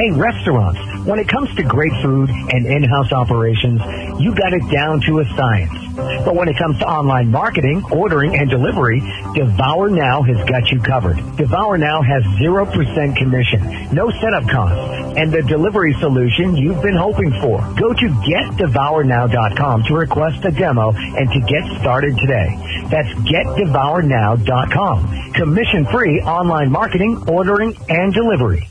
Hey, restaurants, when it comes to great food and in-house operations, you got it down to a science. But when it comes to online marketing, ordering, and delivery, Devour Now has got you covered. Devour Now has 0% commission, no setup costs, and the delivery solution you've been hoping for. Go to GetDevourNow.com to request a demo and to get started today. That's GetDevourNow.com. Commission-free online marketing, ordering, and delivery.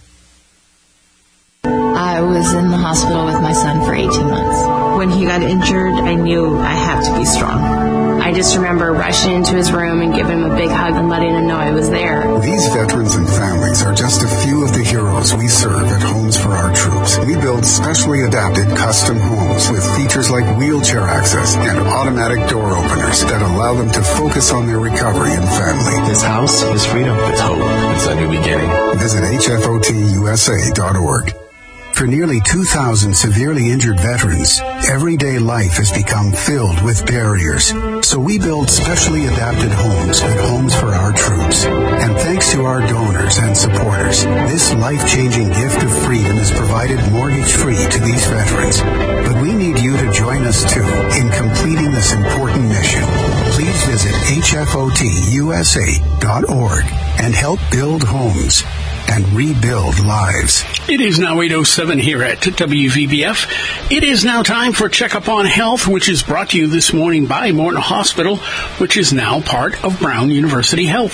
I was in the hospital with my son for 18 months. When he got injured, I knew I had to be strong. I just remember rushing into his room and giving him a big hug and letting him know I was there. These veterans and families are just a few of the heroes we serve at Homes for Our Troops. We build specially adapted custom homes with features like wheelchair access and automatic door openers that allow them to focus on their recovery and family. This house is freedom. It's hope. It's a new beginning. Visit HFOTUSA.org. For nearly 2,000 severely injured veterans, everyday life has become filled with barriers. So we build specially adapted homes at Homes for Our Troops. And thanks to our donors and supporters, this life-changing gift of freedom is provided mortgage-free to these veterans. But we need you to join us, too, in completing this important mission. Please visit HFOTUSA.org and help build homes and rebuild lives. It is now 8:07 here at WVBF. It is now time for Checkup on Health, which is brought to you this morning by Morton Hospital, which is now part of Brown University Health.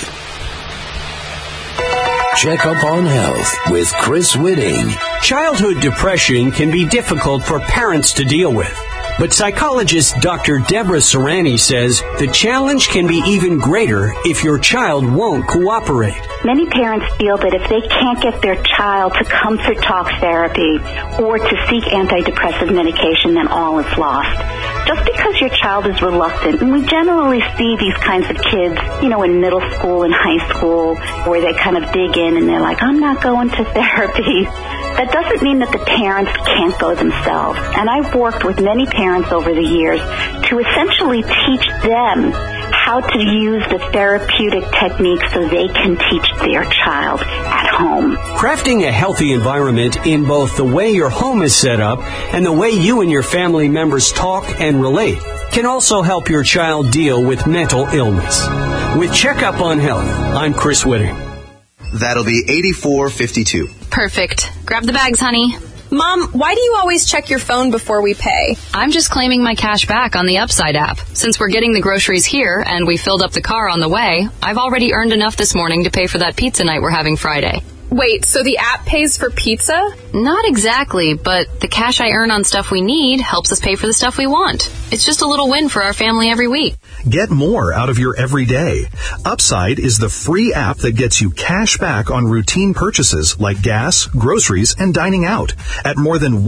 Checkup on Health with Chris Whitting. Childhood depression can be difficult for parents to deal with. But psychologist Dr. Deborah Serrani says the challenge can be even greater if your child won't cooperate. Many parents feel that if they can't get their child to comfort talk therapy or to seek antidepressive medication, then all is lost. Just because your child is reluctant, and we generally see these kinds of kids, in middle school and high school, where they kind of dig in and they're like, I'm not going to therapy. That doesn't mean that the parents can't go themselves. And I've worked with many parents over the years to essentially teach them how to use the therapeutic techniques so they can teach their child at home. Crafting a healthy environment in both the way your home is set up and the way you and your family members talk and relate can also help your child deal with mental illness. With Checkup on Health, I'm Chris Whitting. That'll be $84.52. Perfect. Grab the bags, honey. Mom, why do you always check your phone before we pay? I'm just claiming my cash back on the Upside app. Since we're getting the groceries here and we filled up the car on the way, I've already earned enough this morning to pay for that pizza night we're having Friday. Wait, so the app pays for pizza? Not exactly, but the cash I earn on stuff we need helps us pay for the stuff we want. It's just a little win for our family every week. Get more out of your everyday. Upside is the free app that gets you cash back on routine purchases like gas, groceries, and dining out at more than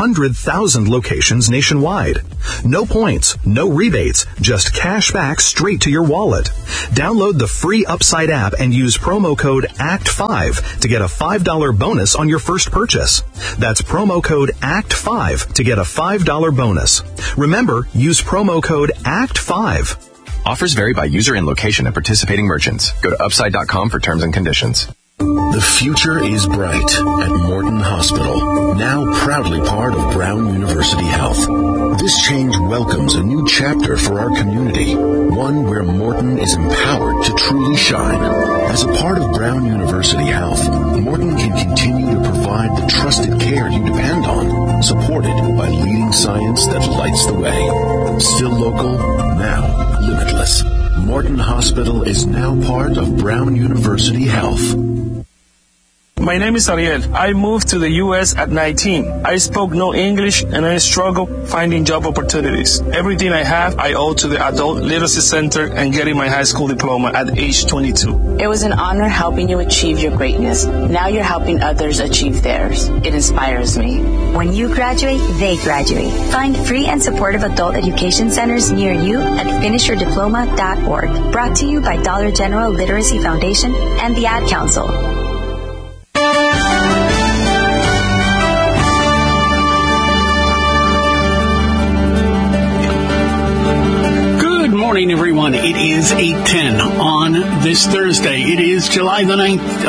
100,000 locations nationwide. No points, no rebates, just cash back straight to your wallet. Download the free Upside app and use promo code ACT5 to get a $5 bonus on your first purchase. That's promo code ACT5 to get a $5 bonus. Remember, use promo code ACT5. Offers vary by user and location at participating merchants. Go to upside.com for terms and conditions. The future is bright at Morton Hospital, now proudly part of Brown University Health. This change welcomes a new chapter for our community, one where Morton is empowered to truly shine. As a part of Brown University Health, Morton can continue to provide the trusted care you depend on, supported by leading science that lights the way. Still local, now limitless. Morton Hospital is now part of Brown University Health. My name is Ariel. I moved to the U.S. at 19. I spoke no English and I struggled finding job opportunities. Everything I have, I owe to the Adult Literacy Center and getting my high school diploma at age 22. It was an honor helping you achieve your greatness. Now you're helping others achieve theirs. It inspires me. When you graduate, they graduate. Find free and supportive adult education centers near you at finishyourdiploma.org. Brought to you by Dollar General Literacy Foundation and the Ad Council. Good morning, everyone. It is 8:10 on this Thursday. It is is July the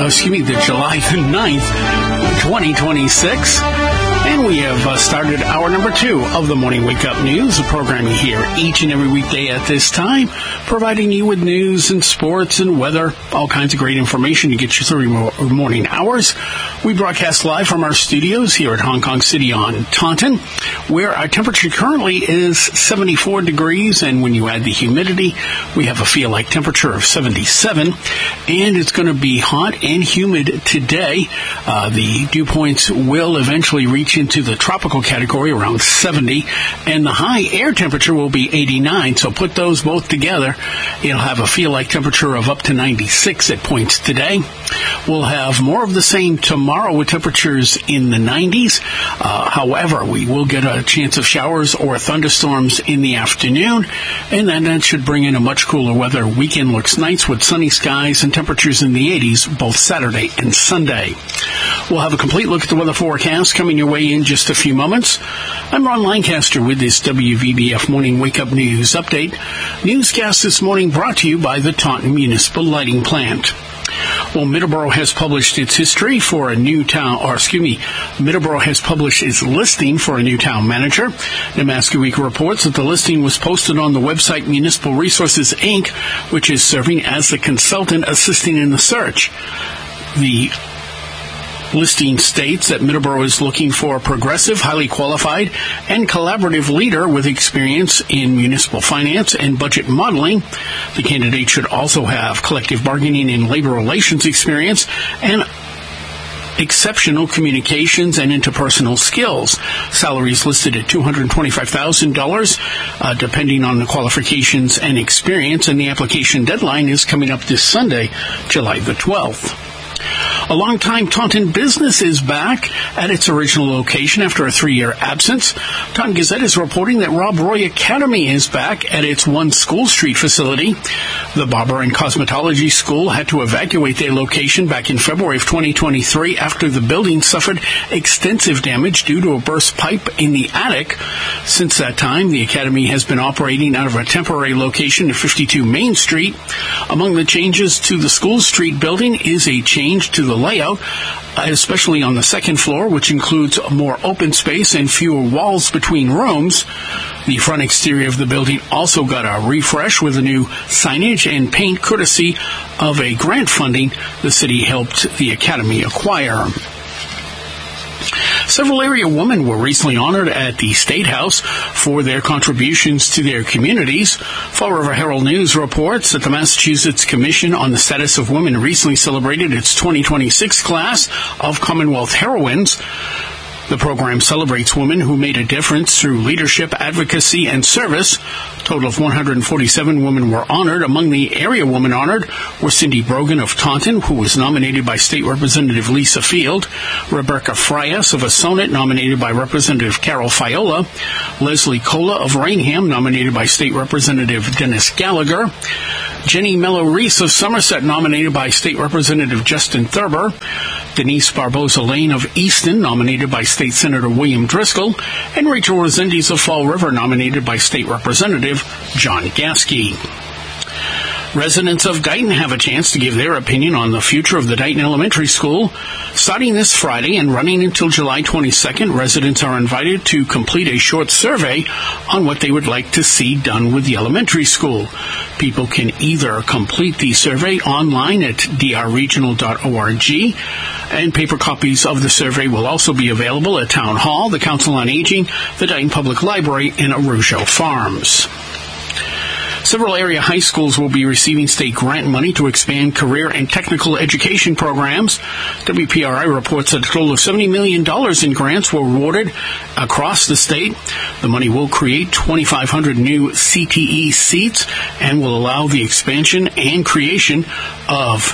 9th, 2026. And we have started hour number 2 of the Morning Wake Up News, a program you hear each and every weekday at this time, providing you with news and sports and weather, all kinds of great information to get you through your morning hours. We broadcast live from our studios here at Hong Kong City on Taunton, where our temperature currently is 74 degrees, and when you add the humidity, we have a feel-like temperature of 77, and it's going to be hot and humid today. The dew points will eventually reach into the tropical category around 70, and the high air temperature will be 89. So put those both together, it'll have a feel-like temperature of up to 96 at points today. We'll have more of the same tomorrow with temperatures in the 90s. However, we will get a chance of showers or thunderstorms in the afternoon, and then that should bring in a much cooler weather weekend looks nights with sunny skies and temperatures in the 80s both Saturday and Sunday. We'll have a complete look at the weather forecast coming your way in just a few moments. I'm Ron Lancaster with this WVBF Morning Wake Up News Update. Newscast this morning brought to you by the Taunton Municipal Lighting Plant. Well, Middleborough has published its history for a new town, Middleborough has published its listing for a new town manager. Nemaska Week reports that the listing was posted on the website Municipal Resources, Inc., which is serving as the consultant assisting in the search. The listing states that Middleborough is looking for a progressive, highly qualified, and collaborative leader with experience in municipal finance and budget modeling. The candidate should also have collective bargaining and labor relations experience and exceptional communications and interpersonal skills. Salaries listed at $225,000, depending on the qualifications and experience, and the application deadline is coming up this Sunday, July the 12th. A longtime Taunton business is back at its original location after a 3-year absence. Taunton Gazette is reporting that Rob Roy Academy is back at its 1 School Street facility. The Barber and Cosmetology School had to evacuate their location back in February of 2023 after the building suffered extensive damage due to a burst pipe in the attic. Since that time, the Academy has been operating out of a temporary location at 52 Main Street. Among the changes to the School Street building is a change to the layout, especially on the second floor, which includes more open space and fewer walls between rooms. The front exterior of the building also got a refresh with a new signage and paint courtesy of a grant funding the city helped the Academy acquire. Several area women were recently honored at the State House for their contributions to their communities. Fall River Herald News reports that the Massachusetts Commission on the Status of Women recently celebrated its 2026 class of Commonwealth Heroines. The program celebrates women who made a difference through leadership, advocacy, and service. A total of 147 women were honored. Among the area women honored were Cindy Brogan of Taunton, who was nominated by State Representative Lisa Field, Rebecca Frias of Assonet, nominated by Representative Carol Fiola, Leslie Cola of Rainham, nominated by State Representative Dennis Gallagher, Jenny Mello-Reese of Somerset, nominated by State Representative Justin Thurber, Denise Barboza Lane of Easton, nominated by State Senator William Driscoll, and Rachel Resendiz of Fall River, nominated by State Representative John Gasky. Residents of Dighton have a chance to give their opinion on the future of the Dighton Elementary School. Starting this Friday and running until July 22nd, residents are invited to complete a short survey on what they would like to see done with the elementary school. People can either complete the survey online at drregional.org, and paper copies of the survey will also be available at Town Hall, the Council on Aging, the Dighton Public Library, and Araujo Farms. Several area high schools will be receiving state grant money to expand career and technical education programs. WPRI reports that a total of $70 million in grants were awarded across the state. The money will create 2,500 new CTE seats and will allow the expansion and creation of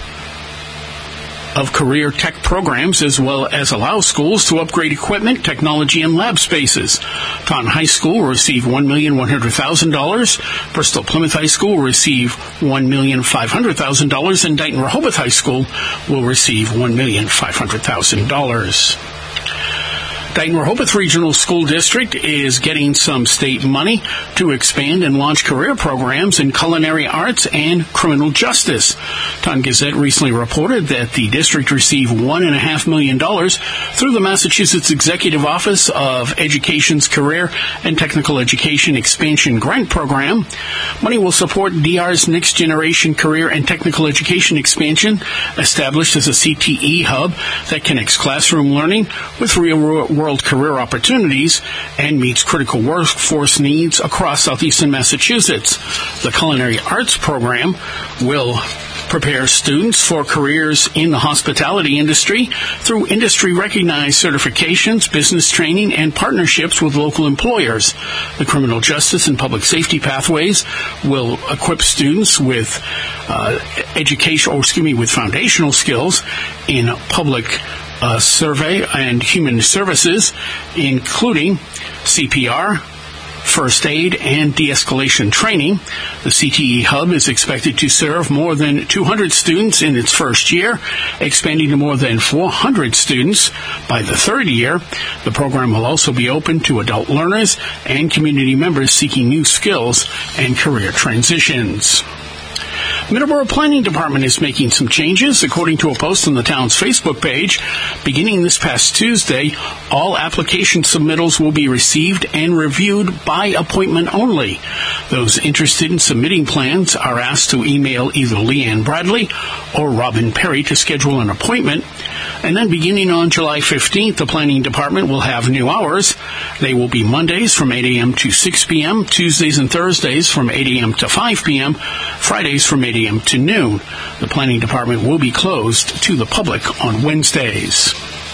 career tech programs, as well as allow schools to upgrade equipment, technology, and lab spaces. Taunton High School will receive $1,100,000. Bristol Plymouth High School will receive $1,500,000, and Dighton Rehoboth High School will receive $1,500,000. Dayton-Rehoboth Regional School District is getting some state money to expand and launch career programs in culinary arts and criminal justice. Taunton-Gazette recently reported that the district received $1.5 million through the Massachusetts Executive Office of Education's Career and Technical Education Expansion Grant Program. Money will support DR's Next Generation Career and Technical Education Expansion, established as a CTE hub that connects classroom learning with real-world career opportunities and meets critical workforce needs across southeastern Massachusetts. The Culinary Arts Program will prepare students for careers in the hospitality industry through industry-recognized certifications, business training, and partnerships with local employers. The criminal justice and public safety pathways will equip students with with foundational skills in public survey and human services, including CPR, first aid, and de-escalation training. The CTE Hub is expected to serve more than 200 students in its first year, expanding to more than 400 students by the third year. The program will also be open to adult learners and community members seeking new skills and career transitions. Middleborough Planning Department is making some changes. According to a post on the town's Facebook page, beginning this past Tuesday, all application submittals will be received and reviewed by appointment only. Those interested in submitting plans are asked to email either Leanne Bradley or Robin Perry to schedule an appointment. And then beginning on July 15th, the Planning Department will have new hours. They will be Mondays from 8 a.m. to 6 p.m., Tuesdays and Thursdays from 8 a.m. to 5 p.m., Fridays from 8 a.m. to noon. The Planning Department will be closed to the public on Wednesdays.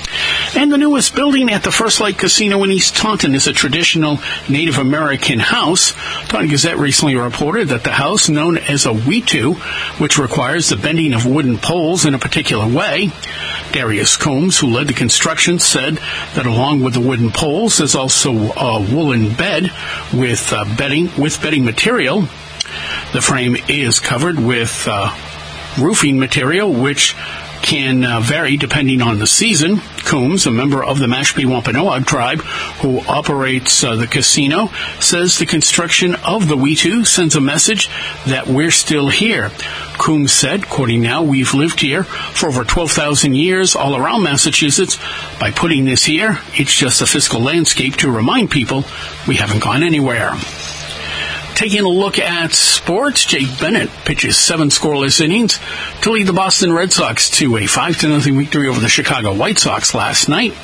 And the newest building at the First Light Casino in East Taunton is a traditional Native American house. Taunton-Gazette recently reported that the house, known as a Wetu, which requires the bending of wooden poles in a particular way. Darius Combs, who led the construction, said that along with the wooden poles, there's also a woolen bed with bedding material. The frame is covered with roofing material, which can vary depending on the season. Coombs, a member of the Mashpee Wampanoag tribe who operates the casino, says the construction of the Wetu sends a message that we're still here. Coombs said, quoting now, "We've lived here for over 12,000 years all around Massachusetts. By putting this here, it's just a physical landscape to remind people we haven't gone anywhere." Taking a look at sports, Jake Bennett pitches 7 scoreless innings to lead the Boston Red Sox to a 5-0 victory over the Chicago White Sox last night.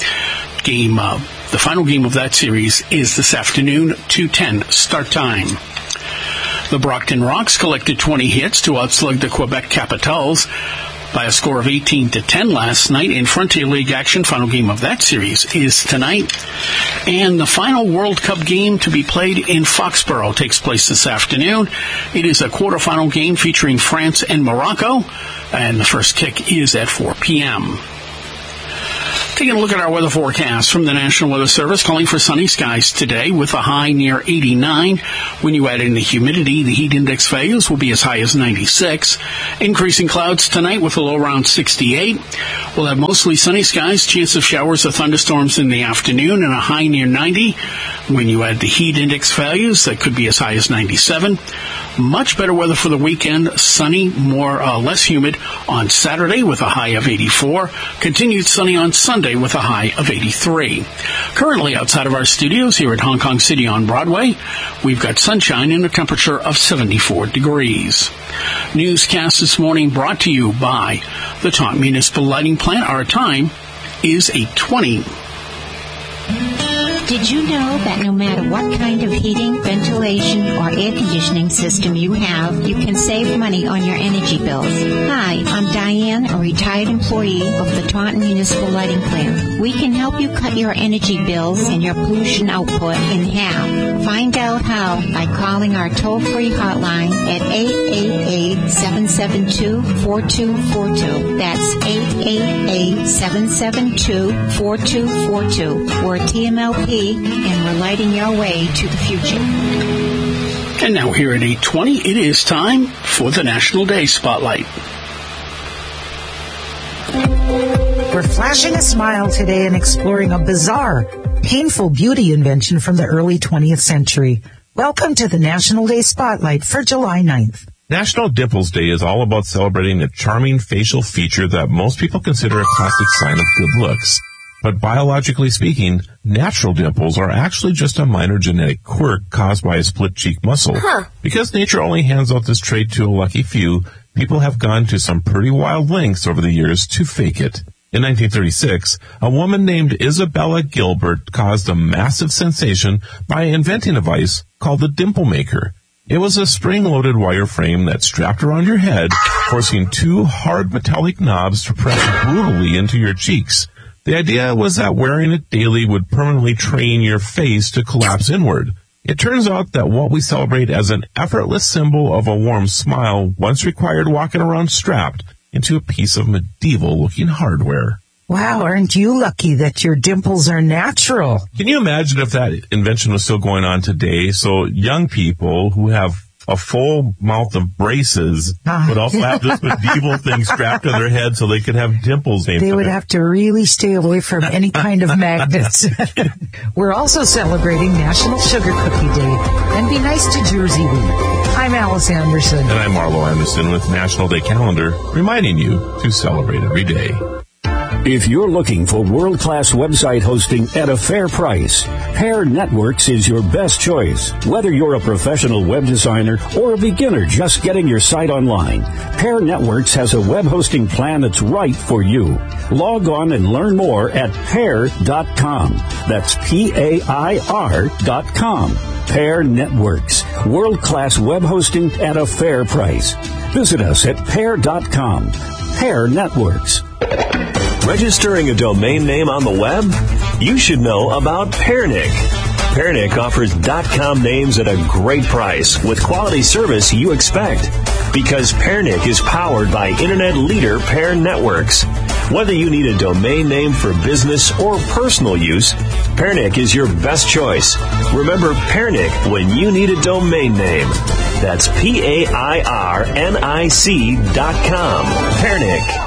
The final game of that series is this afternoon, 2:10 start time. The Brockton Rox collected 20 hits to outslug the Quebec Capitals by a score of 18-10 last night in Frontier League action. Final game of that series is tonight. And the final World Cup game to be played in Foxborough takes place this afternoon. It is a quarterfinal game featuring France and Morocco, and the first kick is at 4 p.m. Taking a look at our weather forecast from the National Weather Service, calling for sunny skies today with a high near 89. When you add in the humidity, the heat index values will be as high as 96. Increasing clouds tonight with a low around 68. We'll have mostly sunny skies, chance of showers or thunderstorms in the afternoon, and a high near 90. When you add the heat index values, that could be as high as 97. Much better weather for the weekend. Sunny, less humid on Saturday with a high of 84. Continued sunny on Sunday with a high of 83. Currently outside of our studios here at Hong Kong City on Broadway, we've got sunshine and a temperature of 74 degrees. Newscast this morning brought to you by the Taunton Municipal Lighting Plant. Our time is 8:20. Did you know that no matter what kind of heating, ventilation, or air conditioning system you have, you can save money on your energy bills? Hi, I'm Diane, a retired employee of the Taunton Municipal Lighting Plant. We can help you cut your energy bills and your pollution output in half. Find out how by calling our toll-free hotline at 888-772-4242. That's 888-772-4242. We're TMLP, and we're lighting your way to the future. And now here at 8:20, it is time for the National Day Spotlight. We're flashing a smile today and exploring a bizarre, painful beauty invention from the early 20th century. Welcome to the National Day Spotlight for July 9th. National Dimples Day is all about celebrating a charming facial feature that most people consider a classic sign of good looks. But biologically speaking, natural dimples are actually just a minor genetic quirk caused by a split cheek muscle. Because nature only hands out this trait to a lucky few, people have gone to some pretty wild lengths over the years to fake it. In 1936, a woman named Isabella Gilbert caused a massive sensation by inventing a device called the Dimple Maker. It was a spring-loaded wire frame that strapped around your head, forcing two hard metallic knobs to press brutally into your cheeks. The idea was that wearing it daily would permanently train your face to collapse inward. It turns out that what we celebrate as an effortless symbol of a warm smile once required walking around strapped into a piece of medieval-looking hardware. Wow, aren't you lucky that your dimples are natural? Can you imagine if that invention was still going on today? So young people who have a full mouth of braces would also have this medieval thing strapped to their head so they could have dimples named. They would have to really stay away from any kind of magnets. We're also celebrating National Sugar Cookie Day. And be nice to Jersey wheat. I'm Alice Anderson. And I'm Marlo Anderson with National Day Calendar, reminding you to celebrate every day. If you're looking for world-class website hosting at a fair price, Pair Networks is your best choice. Whether you're a professional web designer or a beginner just getting your site online, Pair Networks has a web hosting plan that's right for you. Log on and learn more at pair.com. That's PAIR.com. Pair Networks, world-class web hosting at a fair price. Visit us at pair.com. Pair Networks. Registering a domain name on the web? You should know about Pairnic. Pairnic offers .com names at a great price with quality service you expect. Because Pairnic is powered by internet leader Pair Networks. Whether you need a domain name for business or personal use, Pairnic is your best choice. Remember Pairnic when you need a domain name. That's PAIRNIC.com. Pairnic.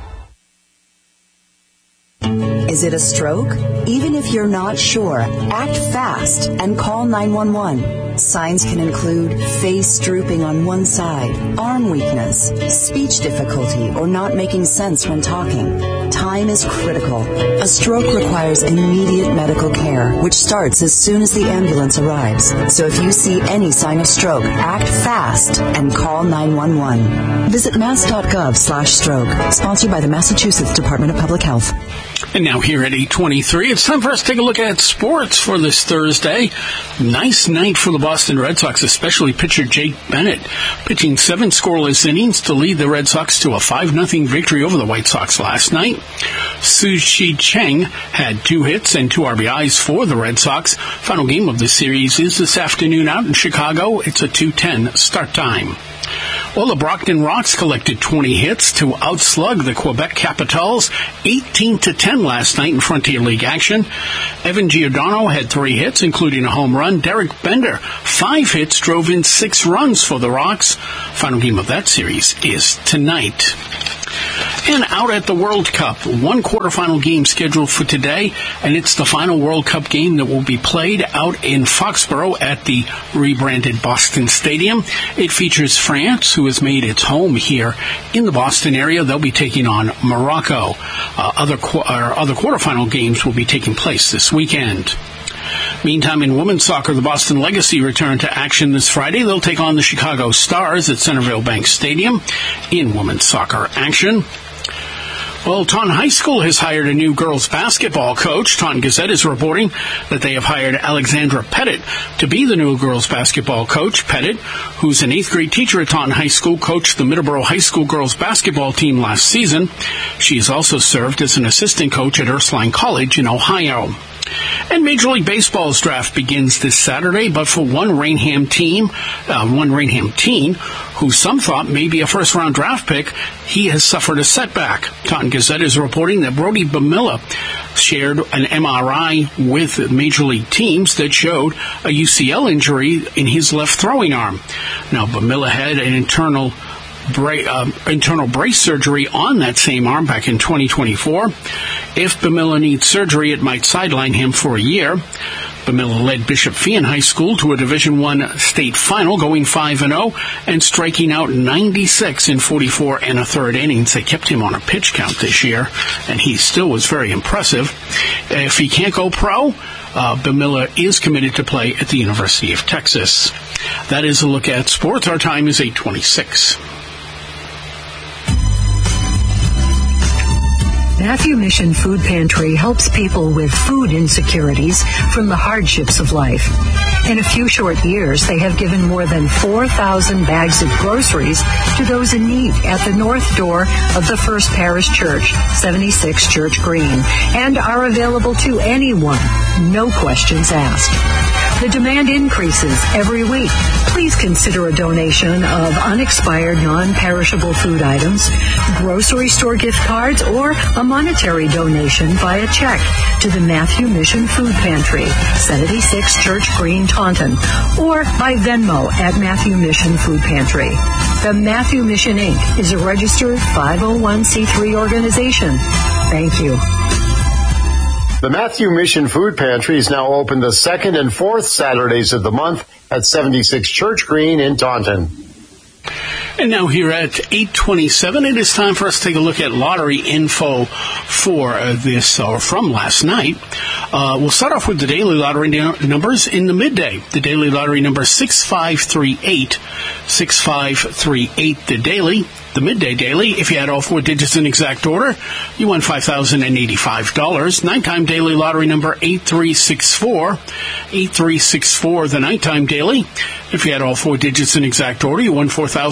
Is it a stroke? Even if you're not sure, act fast and call 911. Signs can include face drooping on one side, arm weakness, speech difficulty, or not making sense when talking. Time is critical. A stroke requires immediate medical care, which starts as soon as the ambulance arrives. So if you see any sign of stroke, act fast and call 911. Visit mass.gov/stroke. Sponsored by the Massachusetts Department of Public Health. And now here at 8:23, it's time for us to take a look at sports for this Thursday. Nice night for the Boston Red Sox, especially pitcher Jake Bennett, pitching 7 scoreless innings to lead the Red Sox to a 5-0 victory over the White Sox last night. Su-Chi Cheng had 2 hits and 2 RBIs for the Red Sox. Final game of the series is this afternoon out in Chicago. It's a 2:10 start time. Well, the Brockton Rox collected 20 hits to outslug the Quebec Capitals 18-10 last night in Frontier League action. Evan Giordano had 3 hits, including a home run. Derek Bender, 5 hits, drove in 6 runs for the Rox. Final game of that series is tonight. And out at the World Cup, 1 quarterfinal game scheduled for today, and it's the final World Cup game that will be played out in Foxborough at the rebranded Boston Stadium. It features France, who has made its home here in the Boston area. They'll be taking on Morocco. Other quarterfinal games will be taking place this weekend. Meantime, in women's soccer, the Boston Legacy return to action this Friday. They'll take on the Chicago Stars at Centerville Bank Stadium in women's soccer action. Well, Taunton High School has hired a new girls basketball coach. Taunton Gazette is reporting that they have hired Alexandra Pettit to be the new girls basketball coach. Pettit, who's an 8th grade teacher at Taunton High School, coached the Middleborough High School girls basketball team last season. She has also served as an assistant coach at Ursuline College in Ohio. And Major League Baseball's draft begins this Saturday, but for one Rainham teen, who some thought may be a first-round draft pick, he has suffered a setback. Taunton Gazette is reporting that Brody Bamilla shared an MRI with Major League teams that showed a UCL injury in his left throwing arm. Now, Bamilla had an internal internal brace surgery on that same arm back in 2024. If Bamila needs surgery, it might sideline him for a year. Bamila led Bishop Feehan High School to a Division I state final, going 5-0 and striking out 96 in 44 1/3 innings. They kept him on a pitch count this year, and he still was very impressive. If he can't go pro, Bamila is committed to play at the University of Texas. That is a look at sports. Our time is 8:26. Matthew Mission Food Pantry helps people with food insecurities from the hardships of life. In a few short years, they have given more than 4,000 bags of groceries to those in need at the north door of the First Parish Church, 76 Church Green, and are available to anyone, no questions asked. The demand increases every week. Please consider a donation of unexpired, non-perishable food items, grocery store gift cards, or a monetary donation via check to the Matthew Mission Food Pantry, 76 Church Green, Taunton, or by Venmo at Matthew Mission Food Pantry. The Matthew Mission, Inc. is a registered 501c3 organization. Thank you. The Matthew Mission Food Pantry is now open the second and fourth Saturdays of the month at 76 Church Green in Taunton. And now here at 8:27, it is time for us to take a look at lottery info for from last night. We'll start off with the daily lottery numbers in the midday. The daily lottery number 6538, 6538 the daily. The midday daily, if you had all four digits in exact order, you won $5,085. Nighttime daily lottery number 8364, 8364 the nighttime daily. If you had all four digits in exact order, you won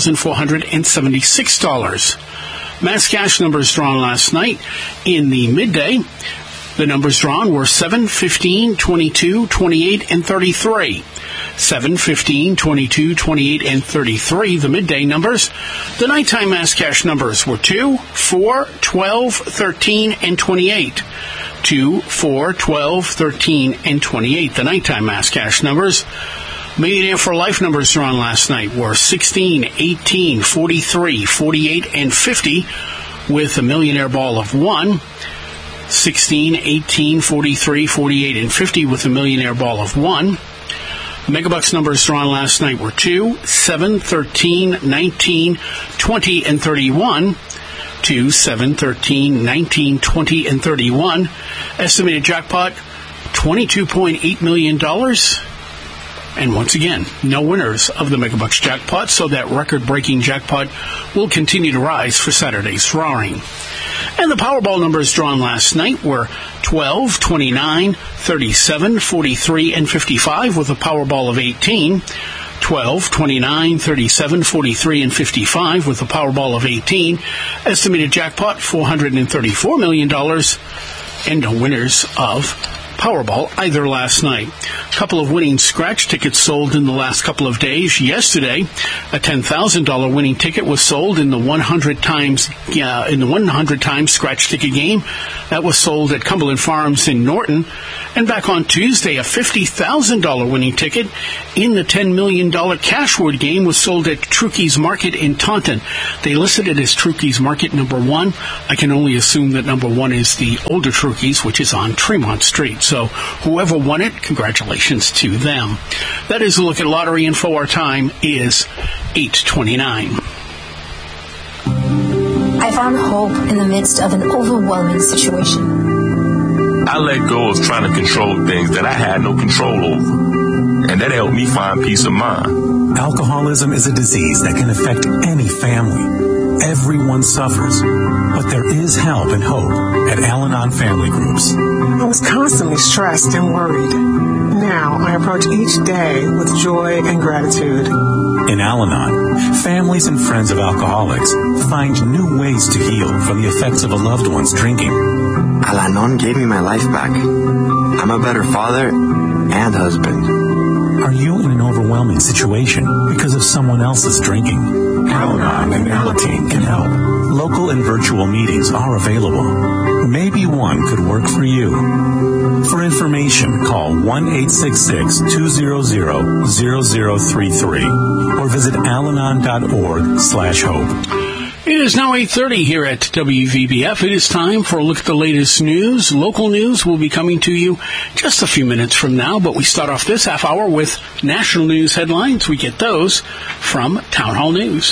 $4,476. Mass cash numbers drawn last night in the midday. The numbers drawn were 7, 15, 22, 28, and 33. 7, 15, 22, 28, and 33, the midday numbers. The nighttime mass cash numbers were 2, 4, 12, 13, and 28. 2, 4, 12, 13, and 28, the nighttime mass cash numbers. Millionaire for Life numbers drawn last night were 16, 18, 43, 48, and 50, with a millionaire ball of 1. 16, 18, 43, 48, and 50 with a millionaire ball of 1. Megabucks numbers drawn last night were 2, 7, 13, 19, 20, and 31. 2, 7, 13, 19, 20, and 31. Estimated jackpot, $22.8 million. And once again, no winners of the Megabucks jackpot, so that record-breaking jackpot will continue to rise for Saturday's drawing. And the Powerball numbers drawn last night were 12, 29, 37, 43, and 55 with a Powerball of 18. 12, 29, 37, 43, and 55 with a Powerball of 18. Estimated jackpot, $434 million. And no winners of Powerball either last night. A couple of winning scratch tickets sold in the last couple of days. Yesterday, a $10,000 winning ticket was sold in the 100 times scratch ticket game. That was sold at Cumberland Farms in Norton. And back on Tuesday, a $50,000 winning ticket in the $10 million Cashwood game was sold at Trukey's Market in Taunton. They listed it as Trukey's Market number 1. I can only assume that number 1 is the older Trukey's, which is on Tremont Street. So whoever won it, congratulations to them. That is a look at lottery info. Our time is 8:29. I found hope in the midst of an overwhelming situation. I let go of trying to control things that I had no control over, and that helped me find peace of mind. Alcoholism is a disease that can affect any family. Everyone suffers, but there is help and hope at Al-Anon Family Groups. I was constantly stressed and worried. Now I approach each day with joy and gratitude. In Al-Anon, families and friends of alcoholics find new ways to heal from the effects of a loved one's drinking. Al-Anon gave me my life back. I'm a better father and husband. Are you in an overwhelming situation because of someone else's drinking? Al-Anon and Alateen can help. Local and virtual meetings are available. Maybe one could work for you. For information, call 1-866-200-0033 or visit alanon.org/hope. It is now 8:30 here at WVBF. It is time for a look at the latest news. Local news will be coming to you just a few minutes from now, but we start off this half hour with national news headlines. We get those from Town Hall News.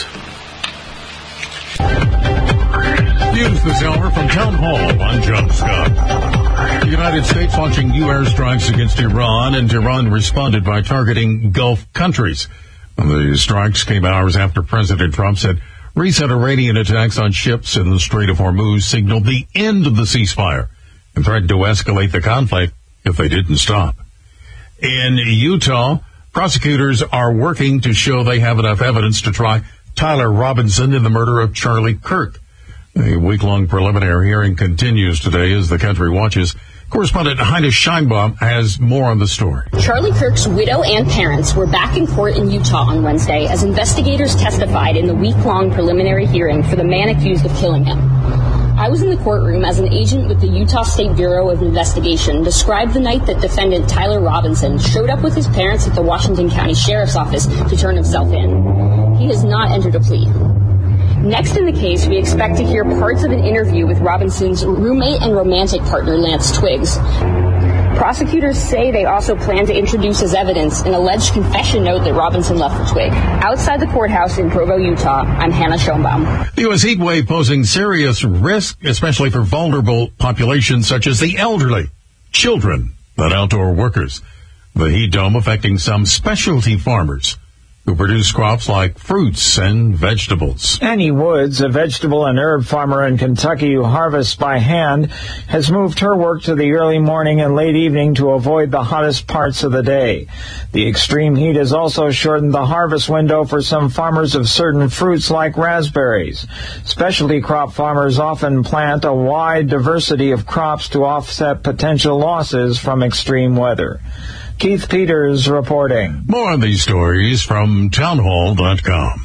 News this hour from Town Hall. I'm John Scott. The United States launching new airstrikes against Iran, and Iran responded by targeting Gulf countries. The strikes came hours after President Trump said recent Iranian attacks on ships in the Strait of Hormuz signaled the end of the ceasefire and threatened to escalate the conflict if they didn't stop. In Utah, prosecutors are working to show they have enough evidence to try Tyler Robinson in the murder of Charlie Kirk. A week-long preliminary hearing continues today as the country watches. Correspondent Heine Scheinbaum has more on the story. Charlie Kirk's widow and parents were back in court in Utah on Wednesday as investigators testified in the week-long preliminary hearing for the man accused of killing him. I was in the courtroom as an agent with the Utah State Bureau of Investigation described the night that defendant Tyler Robinson showed up with his parents at the Washington County Sheriff's Office to turn himself in. He has not entered a plea. Next in the case, we expect to hear parts of an interview with Robinson's roommate and romantic partner, Lance Twiggs. Prosecutors say they also plan to introduce as evidence an alleged confession note that Robinson left for Twigg. Outside the courthouse in Provo, Utah, I'm Hannah Schoenbaum. The U.S. heat wave posing serious risk, especially for vulnerable populations such as the elderly, children, and outdoor workers. The heat dome affecting some specialty farmers who produce crops like fruits and vegetables. Annie Woods, a vegetable and herb farmer in Kentucky who harvests by hand, has moved her work to the early morning and late evening to avoid the hottest parts of the day. The extreme heat has also shortened the harvest window for some farmers of certain fruits like raspberries. Specialty crop farmers often plant a wide diversity of crops to offset potential losses from extreme weather. Keith Peters reporting. More on these stories from townhall.com.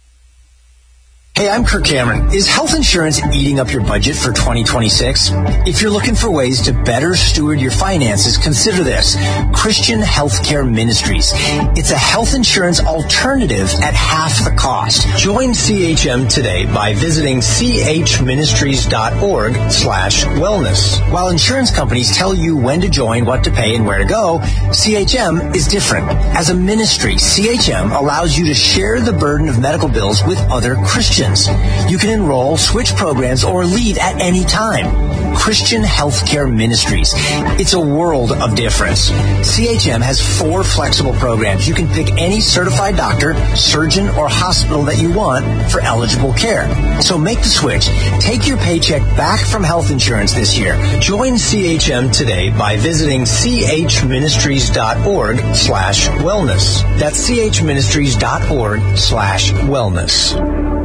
Hey, I'm Kirk Cameron. Is health insurance eating up your budget for 2026? If you're looking for ways to better steward your finances, consider this. Christian Healthcare Ministries. It's a health insurance alternative at half the cost. Join CHM today by visiting chministries.org/wellness. While insurance companies tell you when to join, what to pay, and where to go, CHM is different. As a ministry, CHM allows you to share the burden of medical bills with other Christians. You can enroll, switch programs, or leave at any time. Christian Healthcare Ministries. It's a world of difference. CHM has 4 flexible programs. You can pick any certified doctor, surgeon, or hospital that you want for eligible care. So make the switch. Take your paycheck back from health insurance this year. Join CHM today by visiting chministries.org/wellness. That's chministries.org/wellness.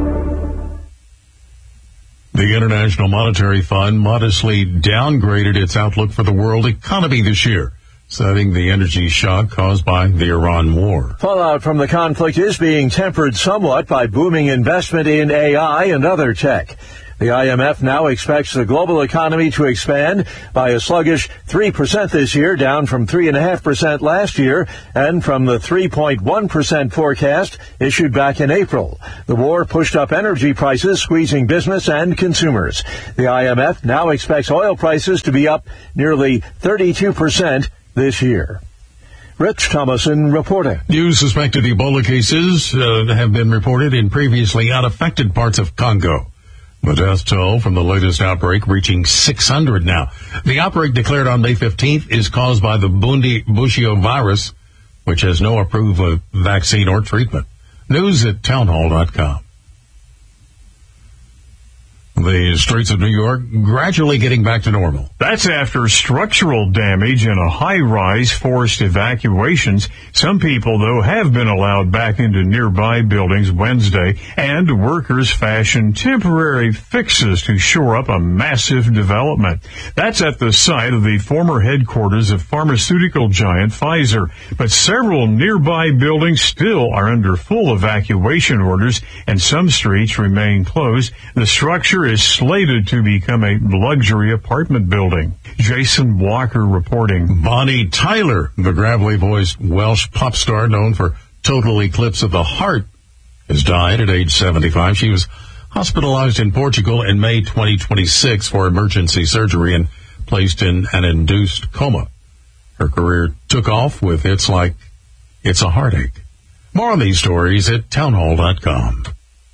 The International Monetary Fund modestly downgraded its outlook for the world economy this year, citing the energy shock caused by the Iran war. Fallout from the conflict is being tempered somewhat by booming investment in AI and other tech. The IMF now expects the global economy to expand by a sluggish 3% this year, down from 3.5% last year and from the 3.1% forecast issued back in April. The war pushed up energy prices, squeezing business and consumers. The IMF now expects oil prices to be up nearly 32% this year. Rich Thomason reporting. New suspected Ebola cases have been reported in previously unaffected parts of Congo. The death toll from the latest outbreak reaching 600 now. The outbreak declared on May 15th is caused by the Bundi-Bushio virus, which has no approved vaccine or treatment. News at townhall.com. on the streets of New York gradually getting back to normal. That's after structural damage in a high-rise forced evacuations. Some people, though, have been allowed back into nearby buildings Wednesday, and workers fashioned temporary fixes to shore up a massive development. That's at the site of the former headquarters of pharmaceutical giant Pfizer. But several nearby buildings still are under full evacuation orders, and some streets remain closed. The structure is slated to become a luxury apartment building. Jason Walker reporting. Bonnie Tyler, the gravelly-voiced Welsh pop star known for Total Eclipse of the Heart, has died at age 75. She was hospitalized in Portugal in May 2026 for emergency surgery and placed in an induced coma. Her career took off with hits like It's a Heartache. More on these stories at townhall.com.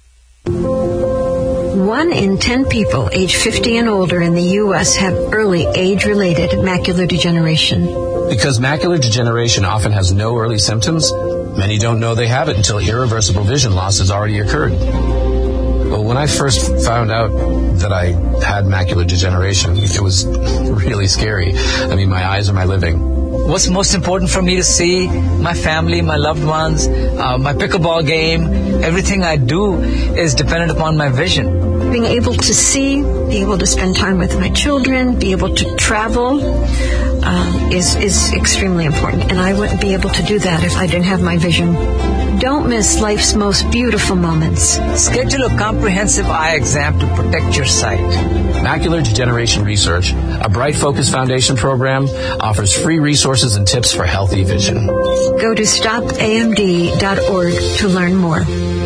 1 in 10 people age 50 and older in the U.S. have early age-related macular degeneration. Because macular degeneration often has no early symptoms, many don't know they have it until irreversible vision loss has already occurred. Well, when I first found out that I had macular degeneration, it was really scary. I mean, my eyes are my living. What's most important for me to see my family, my loved ones, my pickleball game, everything I do is dependent upon my vision. Being able to see, being able to spend time with my children, be able to travel is extremely important. And I wouldn't be able to do that if I didn't have my vision. Don't miss life's most beautiful moments. Schedule a comprehensive eye exam to protect your sight. Macular Degeneration Research, a Bright Focus Foundation program, offers free resources and tips for healthy vision. Go to stopamd.org to learn more.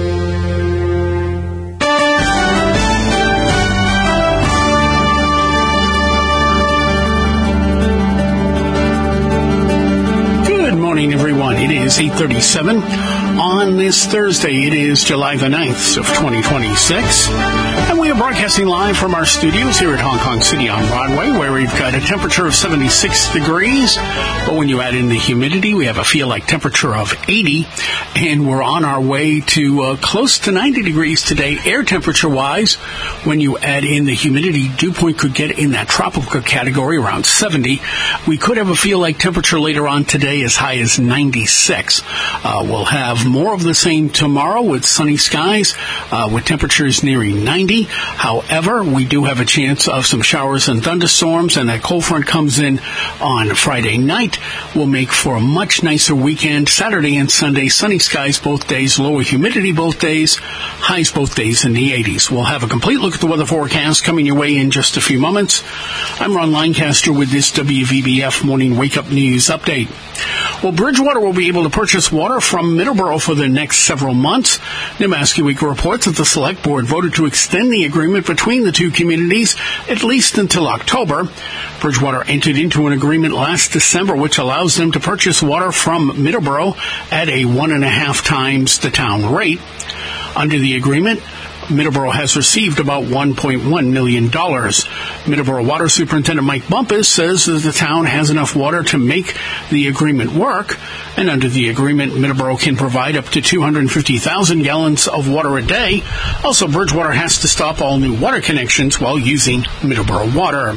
Good morning, everyone. It is 8:37 on this Thursday. It is July the 9th of 2026. And we are broadcasting live from our studios here at Hong Kong City on Broadway, where we've got a temperature of 76 degrees. But when you add in the humidity, we have a feel-like temperature of 80. And we're on our way to close to 90 degrees today, air temperature-wise. When you add in the humidity, dew point could get in that tropical category around 70. We could have a feel-like temperature later on today as high as 96. We'll have more of the same tomorrow with sunny skies, with temperatures nearing 90. However, we do have a chance of some showers and thunderstorms, and that cold front comes in on Friday night. Will make for a much nicer weekend. Saturday and Sunday, sunny skies both days, lower humidity both days, highs both days in the 80s. We'll have a complete look at the weather forecast coming your way in just a few moments. I'm Ron Lancaster with this WVBF Morning Wake Up News Update. Well, Bridgewater will be able to purchase water from Middleborough for the next several months. Nemaski Week reports that the Select Board voted to extend the agreement between the two communities at least until October. Bridgewater entered into an agreement last December which allows them to purchase water from Middleborough at a 1.5 times the town rate. Under the agreement, Middleborough has received about $1.1 million. Middleborough Water Superintendent Mike Bumpus says that the town has enough water to make the agreement work, and under the agreement, Middleborough can provide up to 250,000 gallons of water a day. Also, Bridgewater has to stop all new water connections while using Middleborough water.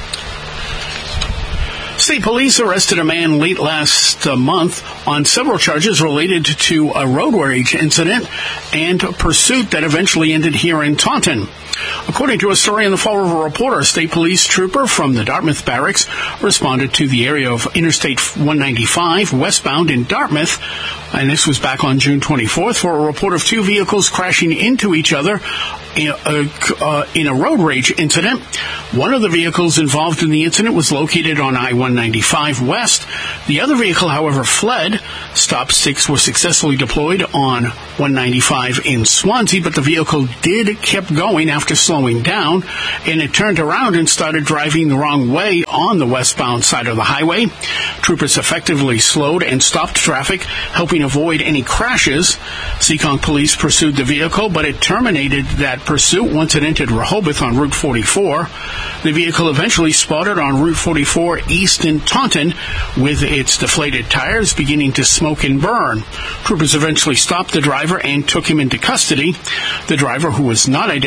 State police arrested a man late last month on several charges related to a road rage incident and pursuit that eventually ended here in Taunton. According to a story in the Fall River Reporter, a state police trooper from the Dartmouth Barracks responded to the area of Interstate 195 westbound in Dartmouth, and this was back on June 24th, for a report of two vehicles crashing into each other in a road rage incident. One of the vehicles involved in the incident was located on I-195 West. The other vehicle, however, fled. Stop sticks were successfully deployed on 195 in Swansea, but the vehicle kept going after slowing down, and it turned around and started driving the wrong way on the westbound side of the highway. Troopers effectively slowed and stopped traffic, helping avoid any crashes. Seekonk police pursued the vehicle, but it terminated that pursuit once it entered Rehoboth on Route 44. The vehicle eventually spotted on Route 44 east in Taunton with its deflated tires beginning to smoke and burn. Troopers eventually stopped the driver and took him into custody. The driver, who was not identified,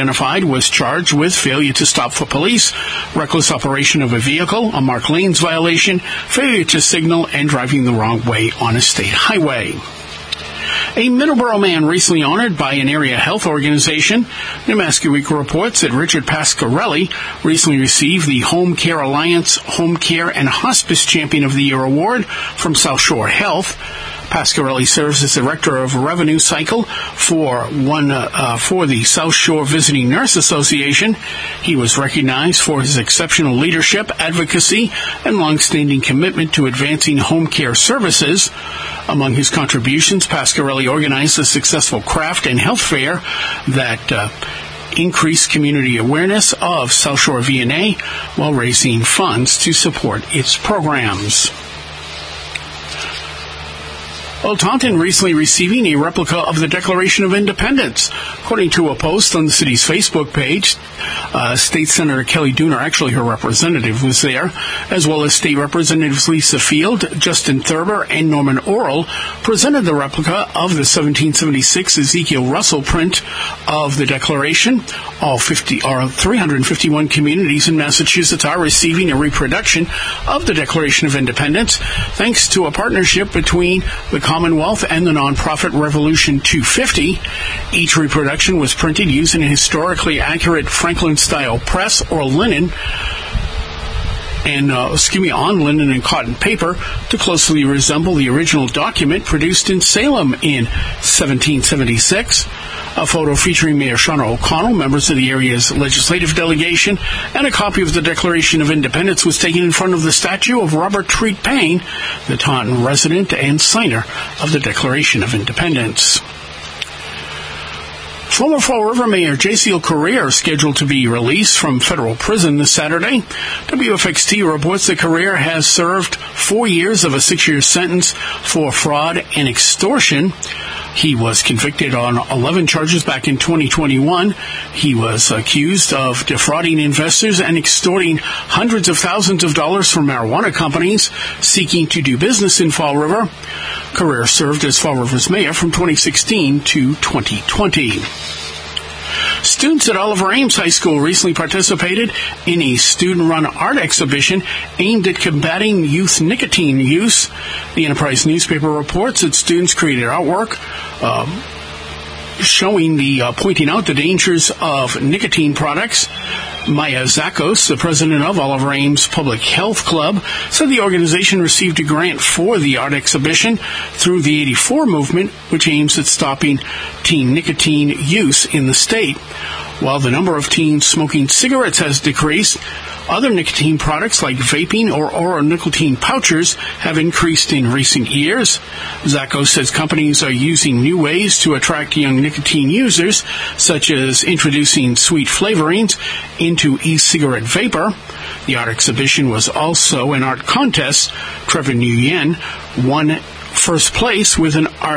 was charged with failure to stop for police, reckless operation of a vehicle, a marked lanes violation, failure to signal, and driving the wrong way on a state highway. A Middleborough man recently honored by an area health organization. Nemaska Week reports that Richard Pasquarelli recently received the Home Care Alliance Home Care and Hospice Champion of the Year award from South Shore Health. Pasquarelli serves as Director of Revenue Cycle for the South Shore Visiting Nurse Association. He was recognized for his exceptional leadership, advocacy, and long-standing commitment to advancing home care services. Among his contributions, Pasquarelli organized a successful craft and health fair that increased community awareness of South Shore VNA while raising funds to support its programs. Old Taunton recently receiving a replica of the Declaration of Independence. According to a post on the city's Facebook page, State Senator Kelly Dooner, actually her representative, was there, as well as State Representatives Lisa Field, Justin Thurber, and Norman Orrell, presented the replica of the 1776 Ezekiel Russell print of the Declaration. All 351 communities in Massachusetts are receiving a reproduction of the Declaration of Independence, thanks to a partnership between the Commonwealth and the nonprofit Revolution 250. Each reproduction was printed using a historically accurate Franklin-style press or linen on linen and cotton paper to closely resemble the original document produced in Salem in 1776. A photo featuring Mayor Shauna O'Connell, members of the area's legislative delegation, and a copy of the Declaration of Independence was taken in front of the statue of Robert Treat Paine, the Taunton resident and signer of the Declaration of Independence. Former Fall River Mayor J.C.L. Correa scheduled to be released from federal prison this Saturday. WFXT reports that Correa has served 4 years of a 6-year sentence for fraud and extortion. He was convicted on 11 charges back in 2021. He was accused of defrauding investors and extorting hundreds of thousands of dollars from marijuana companies seeking to do business in Fall River. Correa served as Fall River's mayor from 2016 to 2020. Students at Oliver Ames High School recently participated in a student-run art exhibition aimed at combating youth nicotine use. The Enterprise newspaper reports that students created artwork pointing out the dangers of nicotine products. Maya Zakos, the president of Oliver Ames Public Health Club, said the organization received a grant for the art exhibition through the 84 movement, which aims at stopping teen nicotine use in the state. While the number of teens smoking cigarettes has decreased, other nicotine products like vaping or oral nicotine pouches have increased in recent years. Zacco says companies are using new ways to attract young nicotine users, such as introducing sweet flavorings into e-cigarette vapor. The art exhibition was also an art contest. Trevor Nguyen won first place with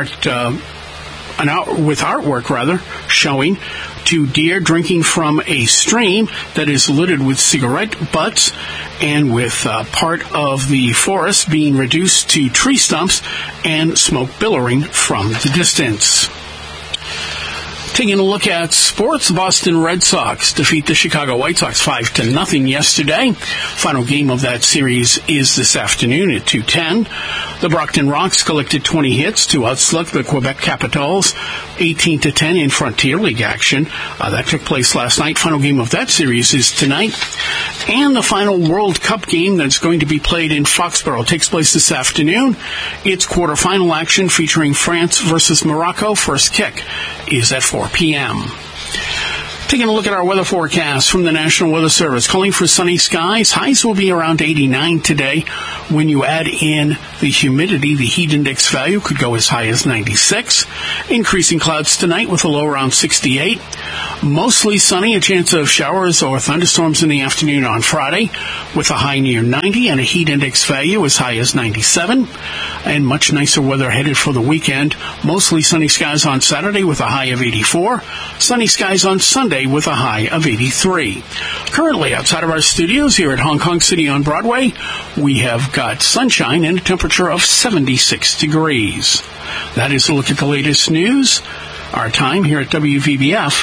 artwork showing to deer drinking from a stream that is littered with cigarette butts and with part of the forest being reduced to tree stumps and smoke billowing from the distance. Taking a look at sports, the Boston Red Sox defeat the Chicago White Sox 5-0 yesterday. Final game of that series is this afternoon at 2:10. The Brockton Rocks collected 20 hits to outsluck the Quebec Capitals 18-10 in Frontier League action. That took place last night. Final game of that series is tonight. And the final World Cup game that's going to be played in Foxborough takes place this afternoon. It's quarterfinal action featuring France versus Morocco. First kick is at 4 p.m. Taking a look at our weather forecast from the National Weather Service. Calling for sunny skies. Highs will be around 89 today. When you add in the humidity, the heat index value could go as high as 96. Increasing clouds tonight with a low around 68. Mostly sunny, a chance of showers or thunderstorms in the afternoon on Friday with a high near 90 and a heat index value as high as 97. And much nicer weather headed for the weekend. Mostly sunny skies on Saturday with a high of 84. Sunny skies on Sunday with a high of 83. Currently outside of our studios here at Hong Kong City on Broadway, we have got sunshine and a temperature of 76 degrees. That is a look at the latest news. Our time here at WVBF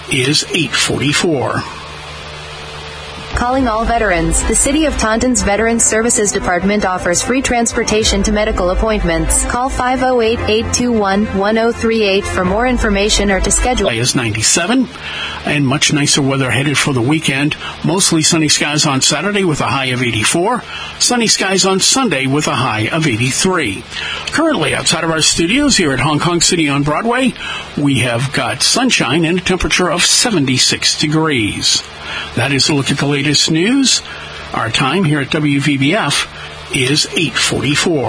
is 8:44. Calling all veterans. The City of Taunton's Veterans Services Department offers free transportation to medical appointments. Call 508-821-1038 for more information or to schedule. Is 97 and much nicer weather headed for the weekend. Mostly sunny skies on Saturday with a high of 84. Sunny skies on Sunday with a high of 83. Currently outside of our studios here at Hong Kong City on Broadway, we have got sunshine and a temperature of 76 degrees. That is a look at the latest news. Our time here at WVBF is 8:44.